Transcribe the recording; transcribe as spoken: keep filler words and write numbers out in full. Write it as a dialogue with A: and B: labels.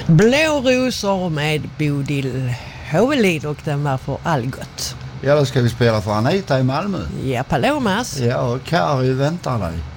A: Blå rosor med Bodil Håvelid och den var för Algot.
B: Ja, då ska vi spela för Anita i Malmö.
A: Ja, Palomas.
B: Ja, och Kari väntar dig.